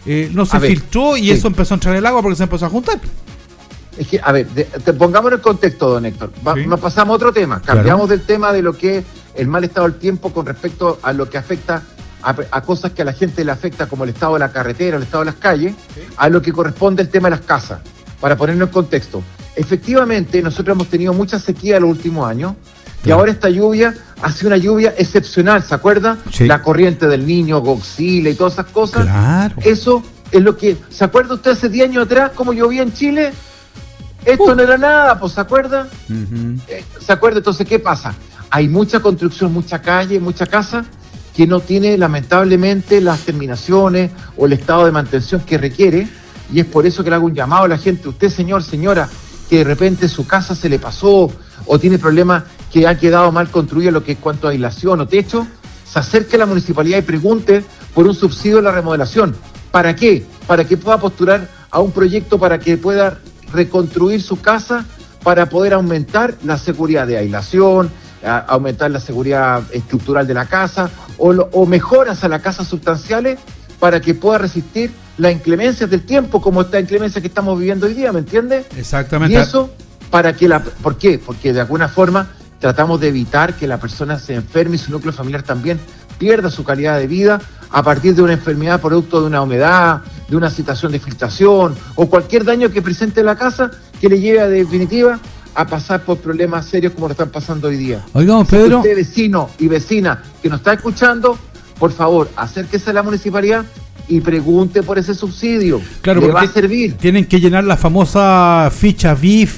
no se filtró y eso empezó a entrar el agua porque se empezó a juntar. Es que, a ver, pongamos en el contexto, don Héctor. Nos pasamos a otro tema. Cambiamos del tema de lo que es el mal estado del tiempo con respecto a lo que afecta a cosas que a la gente le afecta, como el estado de la carretera, el estado de las calles, a lo que corresponde el tema de las casas, para ponernos en contexto. Efectivamente, nosotros hemos tenido mucha sequía en los últimos años, y ahora esta lluvia ha sido una lluvia excepcional, ¿se acuerda? Sí. La corriente del Niño, Godzilla y todas esas cosas. Claro. Eso es lo que... ¿Se acuerda usted hace 10 años atrás cómo llovía en Chile? Esto no era nada, pues, ¿se acuerda? ¿Se acuerda? Entonces, ¿qué pasa? Hay mucha construcción, mucha calle, mucha casa que no tiene, lamentablemente, las terminaciones o el estado de mantención que requiere, y es por eso que le hago un llamado a la gente. Usted, señor, señora, que de repente su casa se le pasó o tiene problemas que ha quedado mal construido, lo que es cuanto a aislación o techo, se acerque a la municipalidad y pregunte por un subsidio de la remodelación. ¿Para qué? Para que pueda postular a un proyecto para que pueda reconstruir su casa, para poder aumentar la seguridad de aislación, aumentar la seguridad estructural de la casa o mejoras a la casa sustanciales para que pueda resistir las inclemencias del tiempo, como esta inclemencia que estamos viviendo hoy día, ¿me entiende? Exactamente. Y eso para que ¿por qué? Porque de alguna forma tratamos de evitar que la persona se enferme y su núcleo familiar también pierda su calidad de vida a partir de una enfermedad producto de una humedad, de una situación de filtración o cualquier daño que presente la casa que le lleve a definitiva a pasar por problemas serios como lo están pasando hoy día. Oigamos, Pedro. Si usted, vecino y vecina que nos está escuchando, por favor, acérquese a la municipalidad y pregunte por ese subsidio. Claro, le va a servir. Tienen que llenar la famosa ficha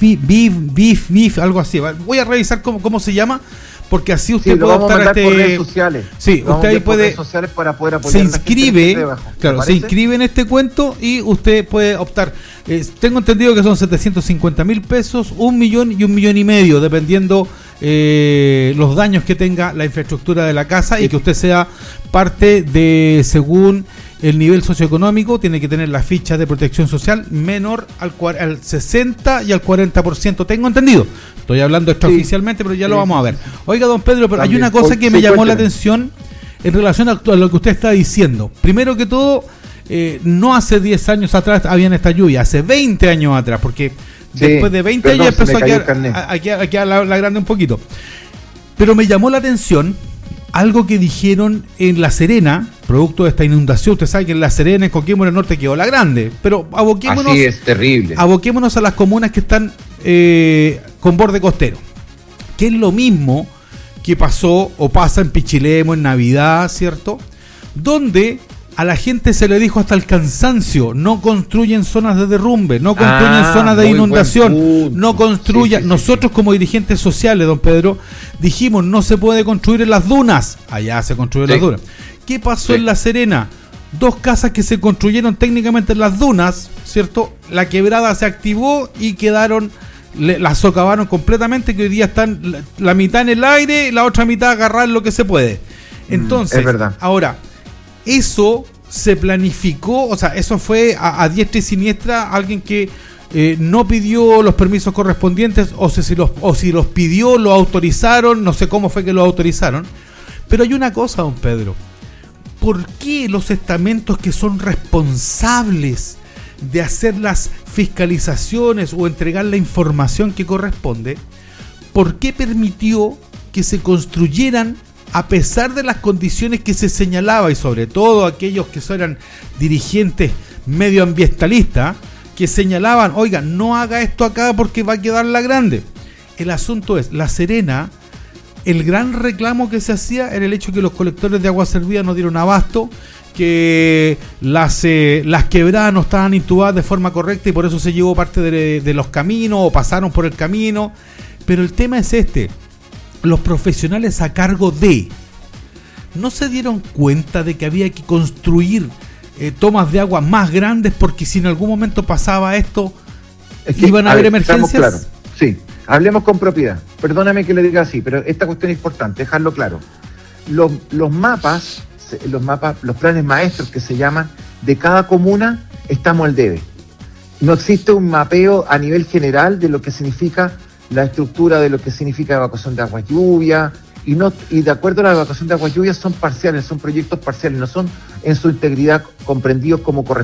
BIF, algo así. Voy a revisar cómo se llama, porque así usted puede optar a por redes sociales. Sí, usted ahí puede. Redes sociales para poder apoyar. Se inscribe, claro, se inscribe en este cuento y usted puede optar. Tengo entendido que son 750,000 pesos, 1 millón y 1,5 millones, dependiendo los daños que tenga la infraestructura de la casa, y que usted sea parte de, según el nivel socioeconómico, tiene que tener la ficha de protección social menor al 60 y al 40%, tengo entendido. Estoy hablando extraoficialmente, pero ya lo vamos a ver. Oiga, don Pedro, pero hay una cosa que me llamó la atención en relación a lo que usted está diciendo. Primero que todo, no hace 10 años atrás habían esta lluvia, hace 20 años atrás, porque después de 20 años empezó a quedar la grande un poquito. Pero me llamó la atención algo que dijeron en La Serena, producto de esta inundación. Usted sabe que en La Serena, en Coquimbo, en el norte, quedó la grande. Pero aboquémonos. Así es, terrible. Aboquémonos a las comunas que están con borde costero, que es lo mismo que pasó o pasa en Pichilemu, en Navidad, ¿cierto? Donde a la gente se le dijo hasta el cansancio: no construyen zonas de derrumbe, no construyen zonas de inundación, no construyan. Sí. Nosotros como dirigentes sociales, don Pedro, dijimos: no se puede construir en las dunas. Allá se construyen las dunas. ¿Qué pasó en La Serena? 2 casas que se construyeron técnicamente en las dunas, ¿cierto? La quebrada se activó y quedaron, las socavaron completamente, que hoy día están la mitad en el aire y la otra mitad agarrar lo que se puede. Entonces, es verdad. Ahora, eso se planificó, o sea, eso fue a diestra y siniestra, alguien que no pidió los permisos correspondientes, o si los pidió, lo autorizaron, no sé cómo fue que lo autorizaron. Pero hay una cosa, don Pedro: ¿por qué los estamentos que son responsables de hacer las fiscalizaciones o entregar la información que corresponde, por qué permitió que se construyeran a pesar de las condiciones que se señalaba, y sobre todo aquellos que eran dirigentes medioambientalistas que señalaban: oigan, no haga esto acá porque va a quedar la grande? El asunto es, La Serena, el gran reclamo que se hacía era el hecho que los colectores de agua servida no dieron abasto, que las quebradas no estaban intubadas de forma correcta y por eso se llevó parte de los caminos o pasaron por el camino. Pero el tema es este: los profesionales a cargo no se dieron cuenta de que había que construir tomas de agua más grandes, porque si en algún momento pasaba esto, iban a haber emergencias. Claro. Sí, hablemos con propiedad. Perdóname que le diga así, pero esta cuestión es importante, dejarlo claro. Los mapas, los planes maestros que se llaman, de cada comuna, estamos al debe. No existe un mapeo a nivel general de lo que significa la estructura, de lo que significa evacuación de agua lluvia, y de acuerdo a la evacuación de agua lluvia son parciales, son proyectos parciales, no son en su integridad comprendidos como corresponde.